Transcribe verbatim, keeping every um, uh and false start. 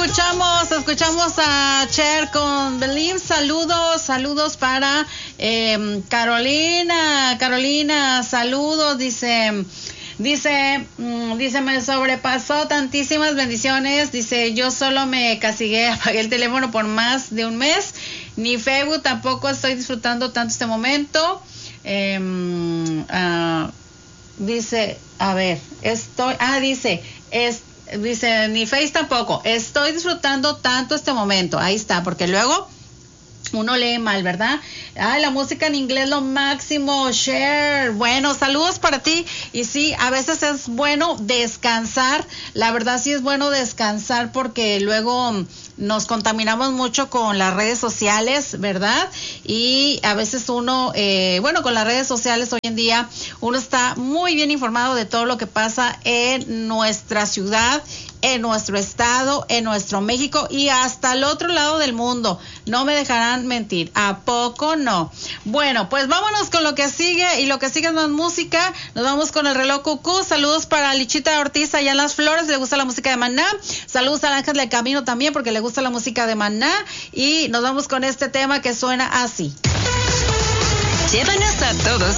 escuchamos, escuchamos a Cher con Believe. Saludos, saludos para eh, Carolina, Carolina, saludos, dice, dice, mm, dice, me sobrepasó, tantísimas bendiciones, dice, yo solo me castigué, apagué el teléfono por más de un mes, ni Facebook, tampoco estoy disfrutando tanto este momento. Eh, uh, dice, a ver, estoy, ah, dice, es, dice, ni Face tampoco, estoy disfrutando tanto este momento, ahí está, porque luego uno lee mal, ¿verdad? Ah, la música en inglés lo máximo, Cher. Bueno, saludos para ti. Y sí, a veces es bueno descansar. La verdad sí es bueno descansar porque luego nos contaminamos mucho con las redes sociales, ¿verdad? Y a veces uno, eh, bueno, con las redes sociales hoy en día, uno está muy bien informado de todo lo que pasa en nuestra ciudad, en nuestro estado, en nuestro México y hasta el otro lado del mundo. No me dejarán mentir. ¿A poco no? Bueno, pues vámonos con lo que sigue, y lo que sigue es más música. Nos vamos con el reloj cucú. Saludos para Lichita Ortiz allá en Las Flores, le gusta la música de Maná. Saludos al Ángel del Camino también porque le gusta la música de Maná. Y nos vamos con este tema que suena así. Llévanos a todos